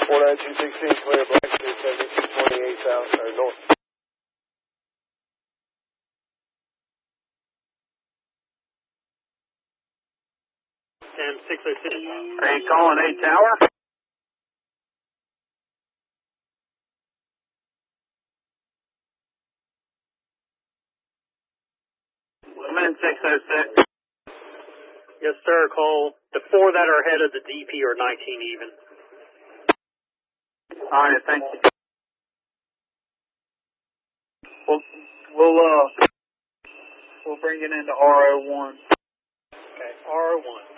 49216, clear black, 27228 south, or north. 606. Are you calling 8 Tower? I'm in 606. Yes, sir. Call the 4 that are ahead of the DP or 19 even. All right, thank you. We'll bring it into RO1. Okay, RO1.